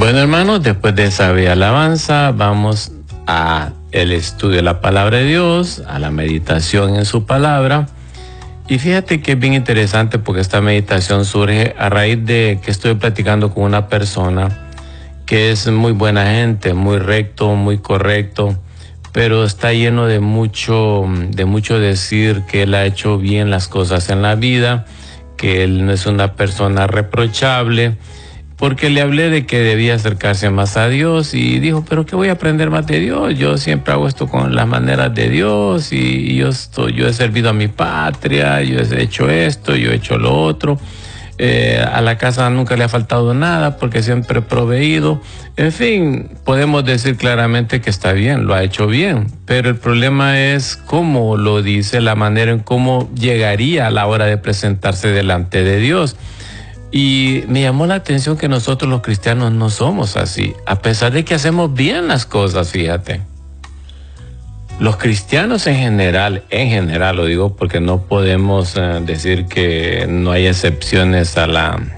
Bueno, hermanos, después de esa bella alabanza, vamos a el estudio de la palabra de Dios, a la meditación en su palabra. Y fíjate que es bien interesante porque esta meditación surge a raíz de que estoy platicando con una persona que es muy buena gente, muy recto, muy correcto, pero está lleno de mucho decir que él ha hecho bien las cosas en la vida, que él no es una persona reprochable, porque le hablé de que debía acercarse más a Dios y dijo, pero ¿qué voy a aprender más de Dios? Yo siempre hago esto con las maneras de Dios y yo he servido a mi patria, yo he hecho esto, yo he hecho lo otro. A la casa nunca le ha faltado nada porque siempre he proveído. En fin, podemos decir claramente que está bien, lo ha hecho bien, pero el problema es cómo lo dice, la manera en cómo llegaría a la hora de presentarse delante de Dios. Y me llamó la atención que nosotros los cristianos no somos así, a pesar de que hacemos bien las cosas, fíjate. Los cristianos en general lo digo porque no podemos decir que no hay excepciones a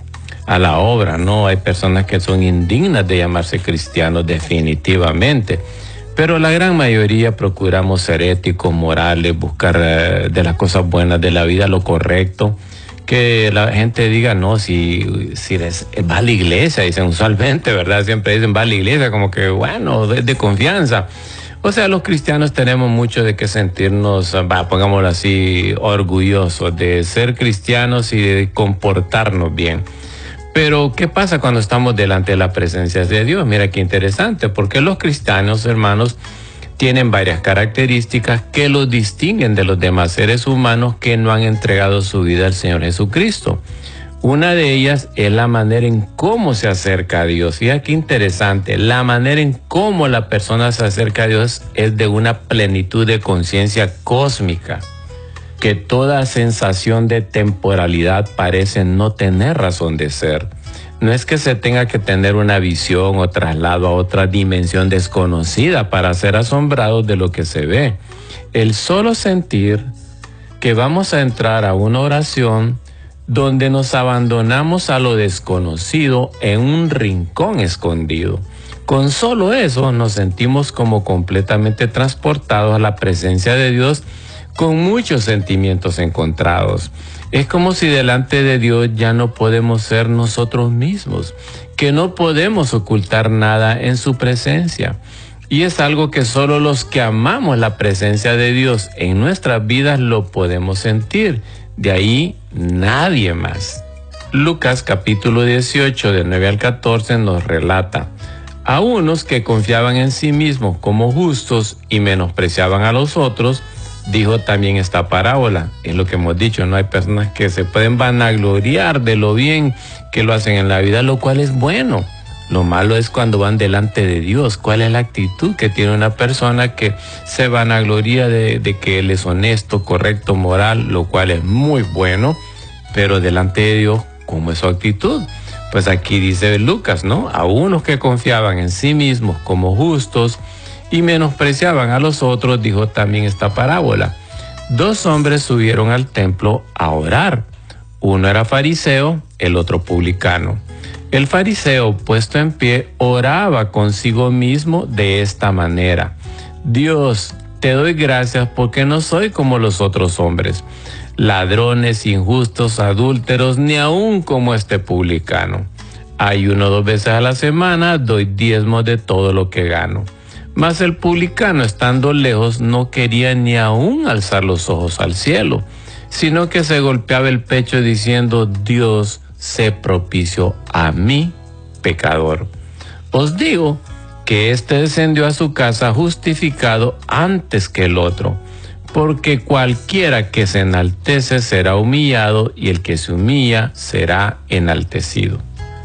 la obra, ¿no? Hay personas que son indignas de llamarse cristianos definitivamente, pero la gran mayoría procuramos ser éticos, morales, buscar de las cosas buenas de la vida lo correcto. Que la gente diga, no, si va a la iglesia, dicen usualmente, ¿verdad? Siempre dicen va a la iglesia, como que, bueno, de confianza. O sea, los cristianos tenemos mucho de qué sentirnos, pongámoslo así, orgullosos de ser cristianos y de comportarnos bien. Pero, ¿qué pasa cuando estamos delante de la presencia de Dios? Mira qué interesante, porque los cristianos, hermanos, tienen varias características que los distinguen de los demás seres humanos que no han entregado su vida al Señor Jesucristo. Una de ellas es la manera en cómo se acerca a Dios. Fíjate qué interesante, la manera en cómo la persona se acerca a Dios es de una plenitud de conciencia cósmica, que toda sensación de temporalidad parece no tener razón de ser. No es que se tenga que tener una visión o traslado a otra dimensión desconocida para ser asombrados de lo que se ve. El solo sentir que vamos a entrar a una oración donde nos abandonamos a lo desconocido en un rincón escondido. Con solo eso nos sentimos como completamente transportados a la presencia de Dios con muchos sentimientos encontrados. Es como si delante de Dios ya no podemos ser nosotros mismos, que no podemos ocultar nada en su presencia. Y es algo que solo los que amamos la presencia de Dios en nuestras vidas lo podemos sentir. De ahí nadie más. Lucas capítulo 18, del 9 al 14 nos relata: a unos que confiaban en sí mismos como justos y menospreciaban a los otros, dijo también esta parábola. Es lo que hemos dicho, ¿no? Hay personas que se pueden vanagloriar de lo bien que lo hacen en la vida, lo cual es bueno. Lo malo es cuando van delante de Dios. ¿Cuál es la actitud que tiene una persona que se vanagloria de que él es honesto, correcto, moral, lo cual es muy bueno, pero delante de Dios, ¿cómo es su actitud? Pues aquí dice Lucas, ¿no? A unos que confiaban en sí mismos como justos y menospreciaban a los otros, dijo también esta parábola. Dos hombres subieron al templo a orar. Uno era fariseo, el otro publicano. El fariseo, puesto en pie, oraba consigo mismo de esta manera: Dios, te doy gracias porque no soy como los otros hombres, ladrones, injustos, adúlteros, ni aun como este publicano. Ayuno 2 veces a la semana, doy diezmos de todo lo que gano. Mas el publicano, estando lejos, no quería ni aún alzar los ojos al cielo, sino que se golpeaba el pecho diciendo: Dios, sé propicio a mí, pecador. Os digo que éste descendió a su casa justificado antes que el otro, porque cualquiera que se enaltece será humillado, y el que se humilla será enaltecido.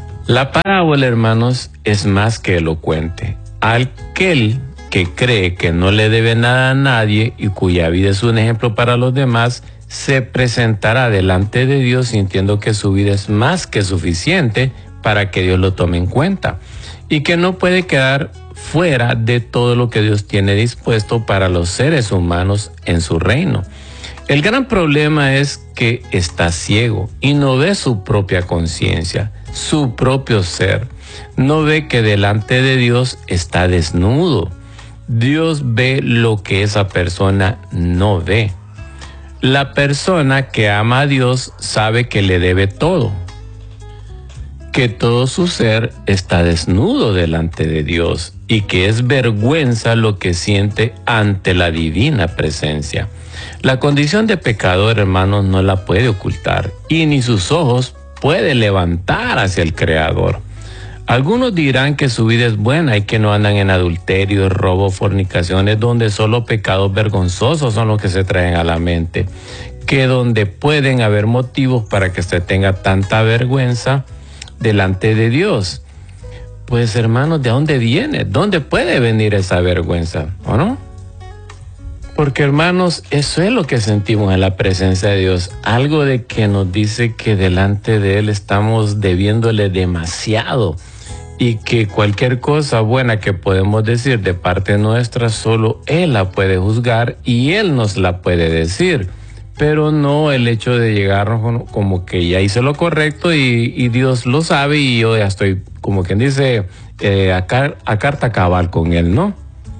La parábola, hermanos, es más que elocuente. Aquel que cree que no le debe nada a nadie y cuya vida es un ejemplo para los demás, se presentará delante de Dios sintiendo que su vida es más que suficiente para que Dios lo tome en cuenta y que no puede quedar fuera de todo lo que Dios tiene dispuesto para los seres humanos en su reino. El gran problema es que está ciego y no ve su propia conciencia, su propio ser. no ve que delante de Dios está desnudo. Dios ve lo que esa persona no ve. La persona que ama a Dios sabe que le debe todo, que todo su ser está desnudo delante de Dios y que es vergüenza lo que siente ante la divina presencia. La condición de pecador, hermanos, no la puede ocultar y ni sus ojos puede levantar hacia el Creador. Algunos dirán que su vida es buena y que no andan en adulterio, robo, fornicaciones, donde solo pecados vergonzosos son los que se traen a la mente, que donde pueden haber motivos para que usted tenga tanta vergüenza delante de Dios. Pues, hermanos, ¿de dónde viene? ¿Dónde puede venir esa vergüenza? ¿O no? Porque, hermanos, eso es lo que sentimos en la presencia de Dios. Algo de que nos dice que delante de Él estamos debiéndole demasiado y que cualquier cosa buena que podemos decir de parte nuestra, solo Él la puede juzgar y Él nos la puede decir. Pero no el hecho de llegarnos como que ya hice lo correcto y Dios lo sabe y yo ya estoy, como quien dice, a carta cabal con Él, ¿no?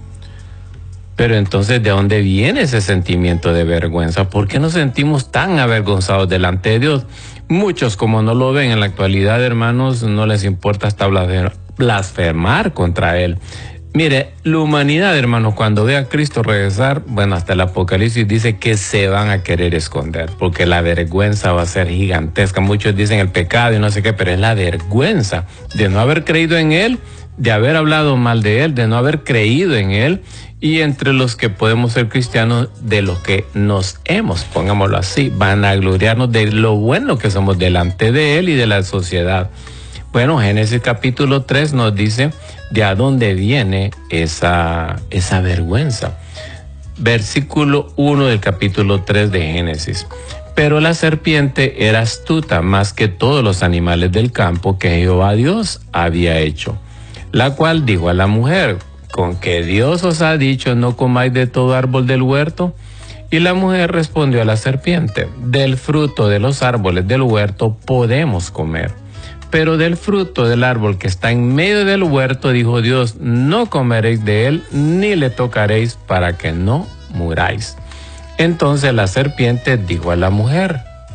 Pero entonces, ¿de dónde viene ese sentimiento de vergüenza? ¿Por qué nos sentimos tan avergonzados delante de Dios? Muchos, como no lo ven en la actualidad, hermanos, no les importa hasta blasfemar contra Él. Mire, la humanidad, hermanos, cuando ve a Cristo regresar, bueno, hasta el Apocalipsis dice que se van a querer esconder, porque la vergüenza va a ser gigantesca. Muchos dicen el pecado y no sé qué, pero es la vergüenza de no haber creído en Él, de haber hablado mal de Él, de no haber creído en Él, y entre los que podemos ser cristianos, de los que nos hemos, pongámoslo así, van a gloriarnos de lo bueno que somos delante de Él y de la sociedad. Bueno, Génesis capítulo 3 nos dice de a dónde viene esa vergüenza. Versículo 1 del capítulo 3 de Génesis. Pero la serpiente era astuta más que todos los animales del campo que Jehová Dios había hecho, la cual dijo a la mujer: ¿con que Dios os ha dicho no comáis de todo árbol del huerto? Y la mujer respondió a la serpiente: del fruto de los árboles del huerto podemos comer, pero del fruto del árbol que está en medio del huerto, dijo Dios, no comeréis de él, ni le tocaréis, para que no muráis. Entonces la serpiente dijo a la mujer: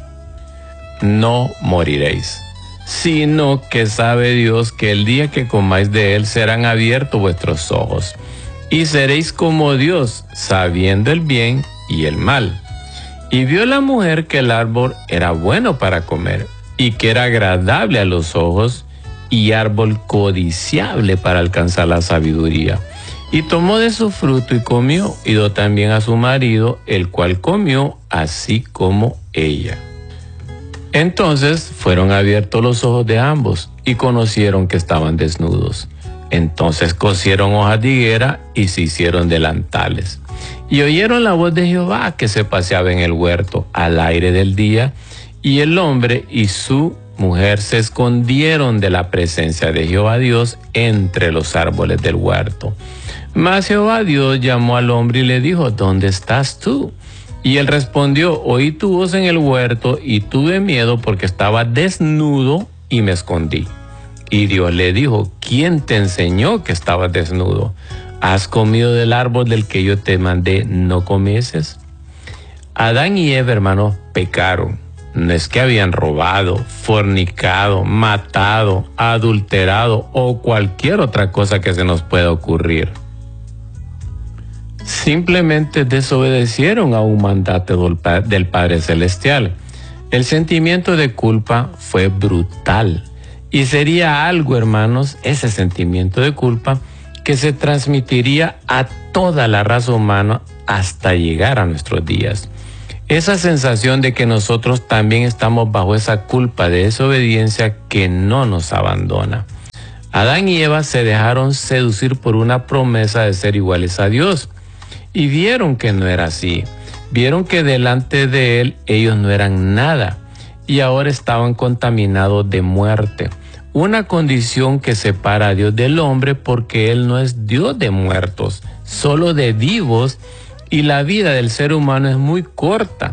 no moriréis, sino que sabe Dios que el día que comáis de él serán abiertos vuestros ojos, y seréis como Dios, sabiendo el bien y el mal. Y vio la mujer que el árbol era bueno para comer, y que era agradable a los ojos, y árbol codiciable para alcanzar la sabiduría. Y tomó de su fruto y comió, y dio también a su marido, el cual comió así como ella. Entonces fueron abiertos los ojos de ambos, y conocieron que estaban desnudos. Entonces cosieron hojas de higuera, y se hicieron delantales. Y oyeron la voz de Jehová que se paseaba en el huerto al aire del día, y el hombre y su mujer se escondieron de la presencia de Jehová Dios entre los árboles del huerto. Mas Jehová Dios llamó al hombre y le dijo: ¿dónde estás tú? Y él respondió: oí tu voz en el huerto y tuve miedo porque estaba desnudo y me escondí. Y Dios le dijo: ¿quién te enseñó que estabas desnudo? ¿Has comido del árbol del que yo te mandé no comieses? Adán y Eva, hermanos, pecaron. No es que habían robado, fornicado, matado, adulterado o cualquier otra cosa que se nos pueda ocurrir. Simplemente desobedecieron a un mandato del Padre Celestial. El sentimiento de culpa fue brutal. Y sería algo, hermanos, ese sentimiento de culpa que se transmitiría a toda la raza humana hasta llegar a nuestros días. Esa sensación de que nosotros también estamos bajo esa culpa de desobediencia que no nos abandona. Adán y Eva se dejaron seducir por una promesa de ser iguales a Dios y vieron que no era así. Vieron que delante de Él ellos no eran nada y ahora estaban contaminados de muerte. Una condición que separa a Dios del hombre porque Él no es Dios de muertos, solo de vivos. Y la vida del ser humano es muy corta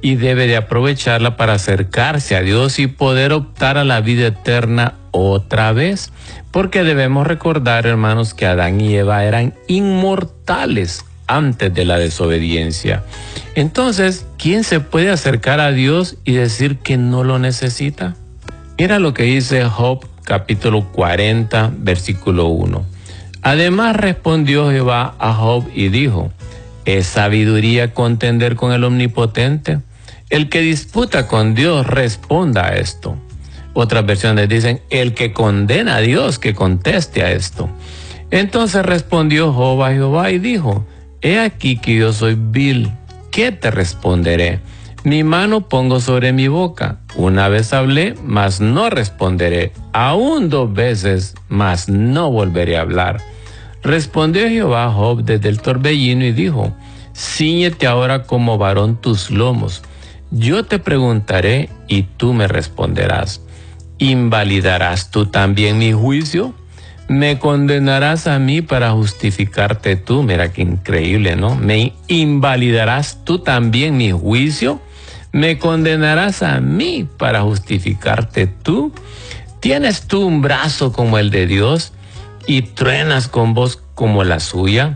y debe de aprovecharla para acercarse a Dios y poder optar a la vida eterna otra vez. Porque debemos recordar, hermanos, que Adán y Eva eran inmortales antes de la desobediencia. Entonces, ¿quién se puede acercar a Dios y decir que no lo necesita? Mira lo que dice Job capítulo 40, versículo 1. Además respondió Jehová a Job y dijo: ¿es sabiduría contender con el Omnipotente? El que disputa con Dios responda a esto. Otras versiones dicen: el que condena a Dios que conteste a esto. Entonces respondió Job a Jehová y dijo: he aquí que yo soy vil, ¿qué te responderé? Mi mano pongo sobre mi boca. Una vez hablé, mas no responderé. Aún 2 veces, mas no volveré a hablar. Respondió Jehová a Job desde el torbellino y dijo: cíñete ahora como varón tus lomos. Yo te preguntaré y tú me responderás. ¿Invalidarás tú también mi juicio? ¿Me condenarás a mí para justificarte tú? Mira qué increíble, ¿no? ¿Me invalidarás tú también mi juicio? ¿Me condenarás a mí para justificarte tú? ¿Tienes tú un brazo como el de Dios y truenas con voz como la suya?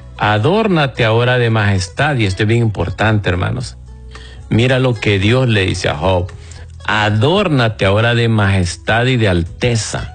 Adórnate ahora de majestad, y esto es bien importante, hermanos. Mira lo que Dios le dice a Job: adórnate ahora de majestad y de alteza,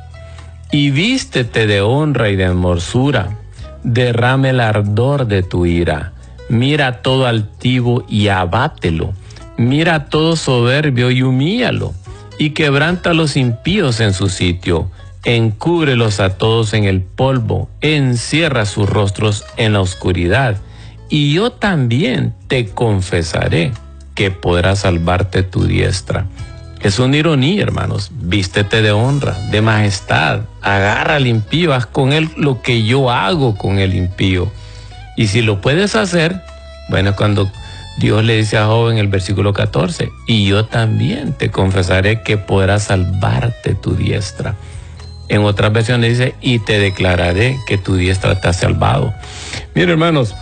y vístete de honra y de hermosura. Derrame el ardor de tu ira. Mira todo altivo y abátelo. Mira todo soberbio y humíllalo. Y quebranta a los impíos en su sitio. Encúbrelos a todos en el polvo. Encierra sus rostros en la oscuridad. Y yo también te confesaré que podrá salvarte tu diestra. Es una ironía, hermanos. Vístete de honra, de majestad. Agarra al impío, haz con él lo que yo hago con el impío. Y si lo puedes hacer, bueno, cuando Dios le dice a Job en el versículo 14, y yo también te confesaré que podrás salvarte tu diestra. En otras versiones dice, y te declararé que tu diestra te ha salvado. Miren, hermanos,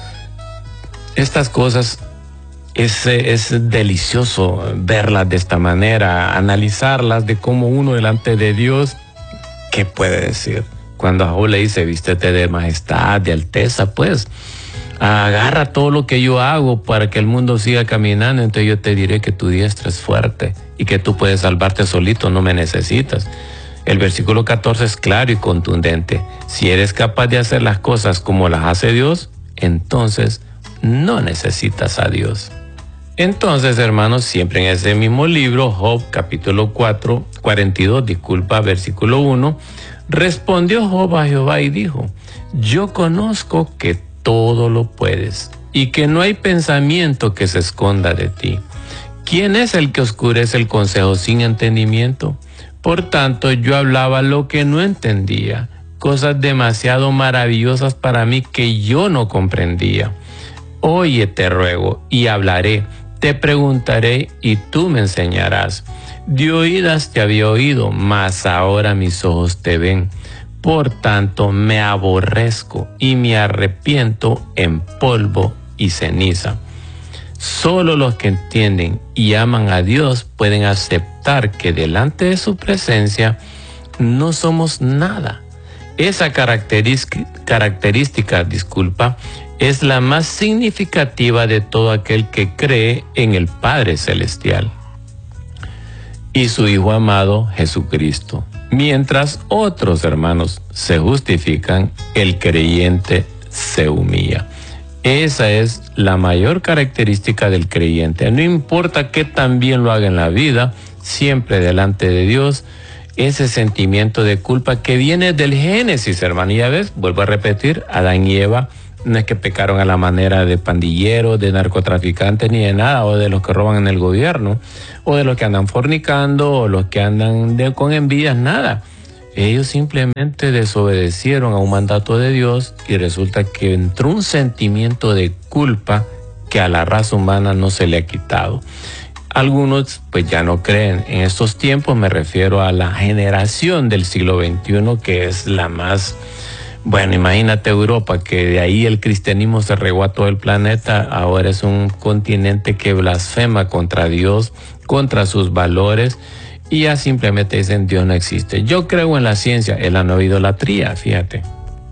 estas cosas es delicioso verlas de esta manera, analizarlas de cómo uno delante de Dios, ¿qué puede decir? Cuando a Job le dice, vístete de majestad, de alteza, pues agarra todo lo que yo hago para que el mundo siga caminando, entonces yo te diré que tu diestra es fuerte y que tú puedes salvarte solito, no me necesitas. El versículo 14 es claro y contundente. Si eres capaz de hacer las cosas como las hace Dios, entonces no necesitas a Dios. Entonces, hermanos, siempre en ese mismo libro, Job, capítulo 42, versículo 1, respondió Job a Jehová y dijo: yo conozco que todo lo puedes y que no hay pensamiento que se esconda de ti. ¿Quién es el que oscurece el consejo sin entendimiento? Por tanto, yo hablaba lo que no entendía, cosas demasiado maravillosas para mí que yo no comprendía. Oye, te ruego, y hablaré, te preguntaré, y tú me enseñarás. De oídas te había oído, mas ahora mis ojos te ven. Por tanto, me aborrezco y me arrepiento en polvo y ceniza. Solo los que entienden y aman a Dios pueden aceptar que delante de su presencia no somos nada. Esa característica, es la más significativa de todo aquel que cree en el Padre Celestial y su Hijo amado Jesucristo. Mientras otros, hermanos, se justifican, el creyente se humilla. Esa es la mayor característica del creyente. No importa qué tan bien lo haga en la vida, siempre delante de Dios, ese sentimiento de culpa que viene del Génesis, hermano. Y ya ves, vuelvo a repetir, Adán y Eva no es que pecaron a la manera de pandilleros, de narcotraficantes, ni de nada, o de los que roban en el gobierno, o de los que andan fornicando, o los que andan con envidias, nada. Ellos simplemente desobedecieron a un mandato de Dios y resulta que entró un sentimiento de culpa que a la raza humana no se le ha quitado. Algunos pues ya no creen. En estos tiempos me refiero a la generación del siglo XXI, que es la más Bueno, imagínate Europa, que de ahí el cristianismo se regó a todo el planeta, ahora es un continente que blasfema contra Dios, contra sus valores, y ya simplemente dicen Dios no existe. Yo creo en la ciencia, es la nueva idolatría, fíjate.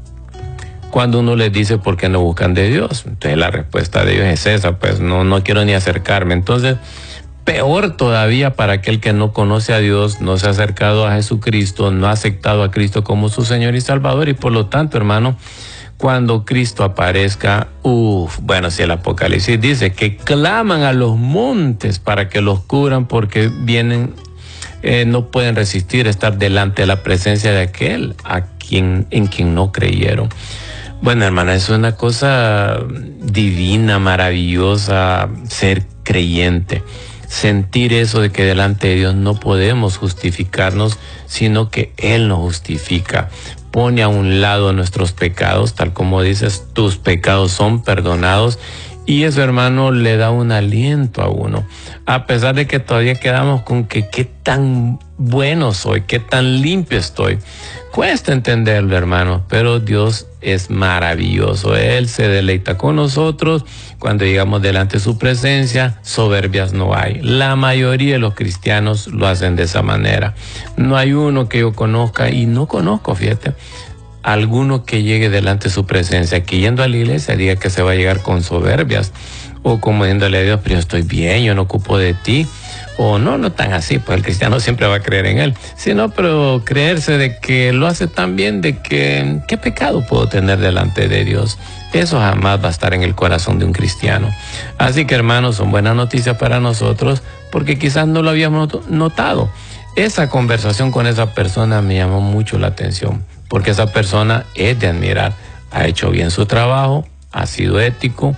Cuando uno les dice por qué no buscan de Dios, entonces la respuesta de ellos es esa, pues no quiero ni acercarme. Entonces, peor todavía para aquel que no conoce a Dios, no se ha acercado a Jesucristo, no ha aceptado a Cristo como su Señor y Salvador, y por lo tanto, hermano, cuando Cristo aparezca, bueno, si el Apocalipsis dice que claman a los montes para que los cubran porque vienen, no pueden resistir estar delante de la presencia de aquel en quien no creyeron. Bueno, hermana, es una cosa divina, maravillosa, ser creyente. Sentir eso de que delante de Dios no podemos justificarnos, sino que Él nos justifica. Pone a un lado nuestros pecados, tal como dices, tus pecados son perdonados. Y eso, hermano, le da un aliento a uno. A pesar de que todavía quedamos con que qué tan bueno soy, qué tan limpio estoy. Cuesta entenderlo, hermano, pero Dios es maravilloso. Él se deleita con nosotros. Cuando llegamos delante de su presencia, soberbias no hay. La mayoría de los cristianos lo hacen de esa manera. No hay uno que yo conozca, y no conozco, fíjate, alguno que llegue delante de su presencia, que yendo a la iglesia diga que se va a llegar con soberbias, o como diciéndole a Dios, pero yo estoy bien, yo no ocupo de ti. O no tan así, pues el cristiano siempre va a creer en Él, sino pero creerse de que lo hace tan bien, de que ¿qué pecado puedo tener delante de Dios? Eso jamás va a estar en el corazón de un cristiano. Así que, hermanos, son buenas noticias para nosotros, porque quizás no lo habíamos notado. Esa conversación con esa persona me llamó mucho la atención, porque esa persona es de admirar. Ha hecho bien su trabajo, ha sido ético,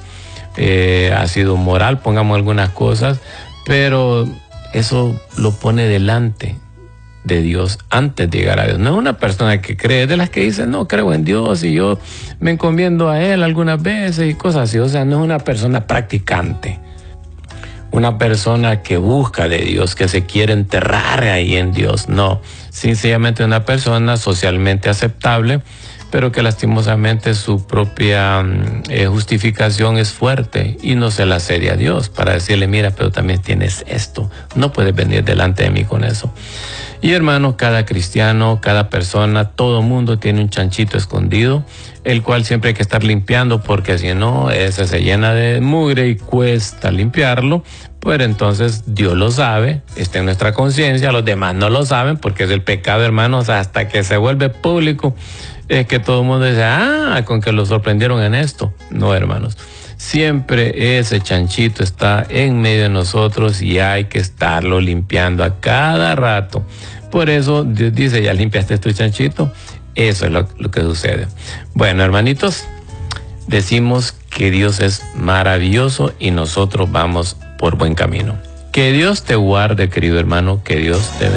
ha sido moral, pongamos algunas cosas, pero eso lo pone delante de Dios antes de llegar a Dios. No es una persona que cree, de las que dice, no, creo en Dios y yo me encomiendo a Él algunas veces y cosas así. O sea, no es una persona practicante, una persona que busca de Dios, que se quiere enterrar ahí en Dios. No, sencillamente una persona socialmente aceptable, pero que lastimosamente su propia justificación es fuerte y no se la cede a Dios para decirle, mira, pero también tienes esto, no puedes venir delante de mí con eso. Y hermanos, cada cristiano, cada persona, todo mundo tiene un chanchito escondido, el cual siempre hay que estar limpiando, porque si no, ese se llena de mugre y cuesta limpiarlo. Pero entonces Dios lo sabe, está en nuestra conciencia, los demás no lo saben, porque es el pecado, hermanos, hasta que se vuelve público. Es que todo el mundo dice, con que lo sorprendieron en esto. No, hermanos, siempre ese chanchito está en medio de nosotros y hay que estarlo limpiando a cada rato. Por eso Dios dice, ¿ya limpiaste tu chanchito? Eso es lo que sucede. Bueno, hermanitos, decimos que Dios es maravilloso y nosotros vamos por buen camino. Que Dios te guarde, querido hermano, que Dios te bendiga.